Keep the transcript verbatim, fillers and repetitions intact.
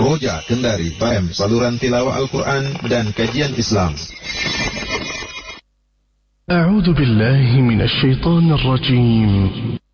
Roja Kendari F M, saluran tilawah Al-Quran dan kajian Islam. A'udzu billahi minasy syaithanir rajim.